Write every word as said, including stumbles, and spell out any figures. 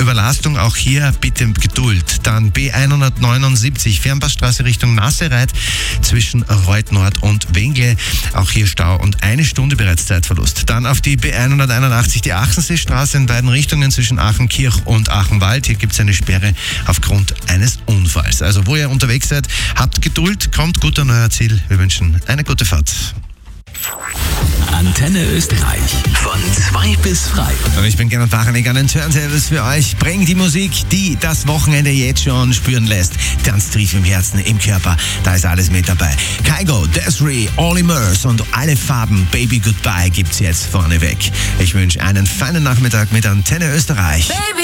Überlastung, auch hier bitte Geduld. Dann B hundertneunundsiebzig, Fernpassstraße Richtung Nassereit zwischen Reuth Nord und Wengle. Auch hier Stau und eine Stunde bereits Zeitverlust. Dann auf die B hunderteinundachtzig, die Achenseestraße in beiden Richtungen zwischen Aachenkirch und Aachenwald. Hier gibt es eine Sperre aufgrund eines Unfalls. Also wo ihr unterwegs seid, habt Geduld, kommt gut an euer Ziel. Wir wünschen eine gute Fahrt. Antenne Österreich von zwei bis frei. Und ich bin Gernot Wachenig an den Turntables für euch. Bring die Musik, die das Wochenende jetzt schon spüren lässt. Tanzt tief im Herzen, im Körper, da ist alles mit dabei. Kygo, Desiree, All Immerse und alle Farben Baby Goodbye gibt's jetzt vorneweg. Ich wünsche einen feinen Nachmittag mit Antenne Österreich. Baby.